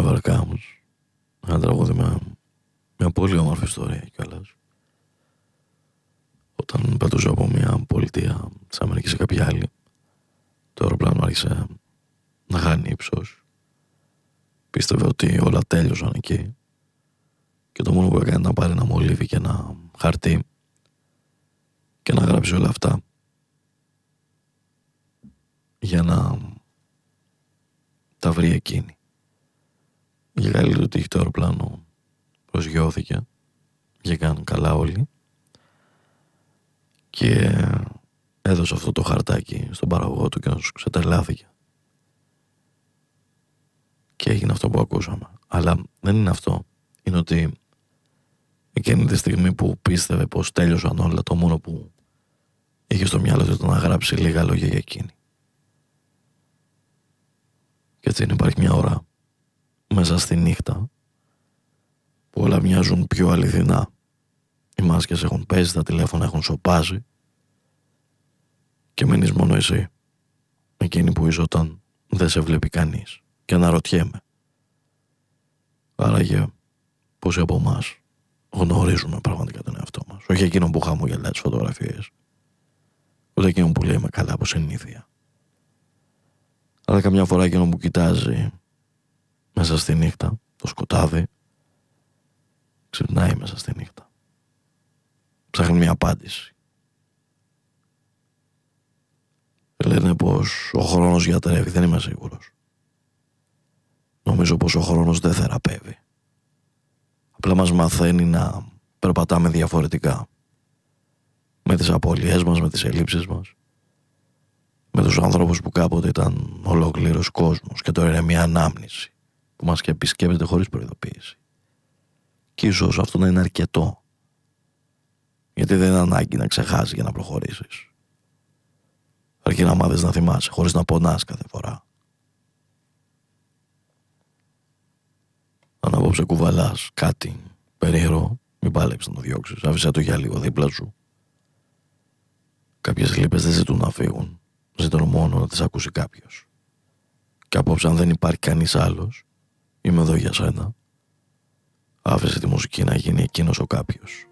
Oliver Combs. Ένα τραγούδι με μια πολύ όμορφη ιστορία κιόλας. Όταν πετούσα από μια πολιτεία της Αμερικής σε κάποια άλλη, το αεροπλάνο άρχισε να χάνει ύψος. Πίστευε ότι όλα τέλειωσαν εκεί και το μόνο που έκανε να πάρει ένα μολύβι και ένα χαρτί και να γράψει όλα αυτά για να τα βρει εκείνη. Για καλή του τύχη το αεροπλάνο προσγειώθηκε, βγήκαν καλά όλοι και έδωσε αυτό το χαρτάκι στον παραγωγό του και να σου ξετρελάθηκε. Και έγινε αυτό που ακούσαμε. Αλλά δεν είναι αυτό. Είναι ότι εκείνη τη στιγμή που πίστευε πως τέλειωσαν όλα, το μόνο που είχε στο μυαλό του ήταν να γράψει λίγα λόγια για εκείνη. Και έτσι υπάρχει μια ώρα μέσα στη νύχτα που όλα μοιάζουν πιο αληθινά. Οι μάσκες έχουν πέσει, τα τηλέφωνα έχουν σωπάσει και μένεις μόνο εσύ, εκείνη που είσαι όταν δεν σε βλέπει κανείς. Και αναρωτιέμαι, άραγε πόσοι από εμάς γνωρίζουμε πραγματικά τον εαυτό μας? Όχι εκείνον που χαμογελάει τις φωτογραφίες, ούτε εκείνον που λέει με καλά από συνήθεια, αλλά καμιά φορά εκείνον που κοιτάζει μέσα στη νύχτα, το σκοτάδι, ξυπνάει μέσα στη νύχτα, ψάχνει μια απάντηση. Λένε πως ο χρόνος γιατρεύει, δεν είμαι σίγουρος. Νομίζω πως ο χρόνος δεν θεραπεύει. Απλά μας μαθαίνει να περπατάμε διαφορετικά. Με τις απώλειές μας, με τις ελλείψεις μας. Με τους ανθρώπους που κάποτε ήταν ολόκληρος κόσμος και τώρα είναι μια ανάμνηση που μας και επισκέπτεται χωρίς προειδοποίηση. Και ίσως αυτό να είναι αρκετό. Γιατί δεν είναι ανάγκη να ξεχάσεις για να προχωρήσεις. Αρκεί να μάθεις να θυμάσαι χωρίς να πονάς κάθε φορά. Αν απόψε κουβαλάς κάτι περίεργο, μην πάλεψες να το διώξεις. Άφησε το για λίγο δίπλα σου. Κάποιες λύπες δεν ζητούν να φύγουν. Ζητούν μόνο να τις ακούσει κάποιος. Και απόψε, αν δεν υπάρχει κανείς άλλος, είμαι εδώ για σένα. Άφησε τη μουσική να γίνει εκείνος ο κάποιος.